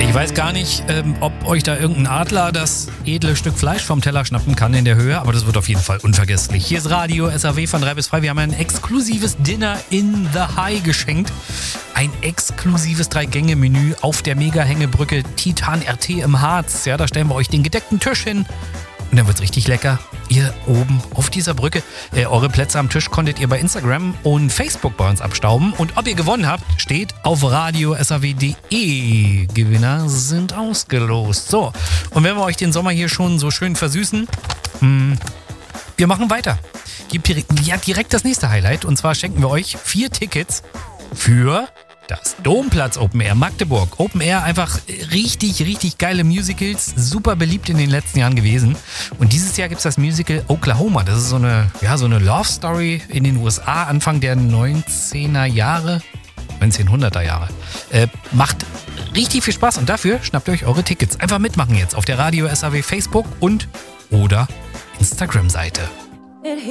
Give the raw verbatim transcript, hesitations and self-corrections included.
Ich weiß gar nicht, ähm, ob euch da irgendein Adler das edle Stück Fleisch vom Teller schnappen kann in der Höhe, aber das wird auf jeden Fall unvergesslich. Hier ist Radio S A W von drei bis frei. Wir haben ein exklusives Dinner in the High geschenkt. Ein exklusives Drei-Gänge-Menü auf der Mega-Hängebrücke Titan R T im Harz. Ja, da stellen wir euch den gedeckten Tisch hin. Und dann wird's richtig lecker. Ihr oben auf dieser Brücke. Äh, eure Plätze am Tisch konntet ihr bei Instagram und Facebook bei uns abstauben. Und ob ihr gewonnen habt, steht auf radio s a w punkt d e. Gewinner sind ausgelost. So, und wenn wir euch den Sommer hier schon so schön versüßen, mh, wir machen weiter. Gibt direkt, ja, direkt das nächste Highlight. Und zwar schenken wir euch vier Tickets für das Domplatz Open Air Magdeburg. Open Air, einfach richtig, richtig geile Musicals. Super beliebt in den letzten Jahren gewesen. Und dieses Jahr gibt es das Musical Oklahoma. Das ist so eine, ja, so eine Love Story in den U S A, Anfang der neunzehner Jahre, neunzehnhunderter Jahre. Äh, macht richtig viel Spaß und dafür schnappt ihr euch eure Tickets. Einfach mitmachen jetzt auf der Radio S A W Facebook und oder Instagram-Seite.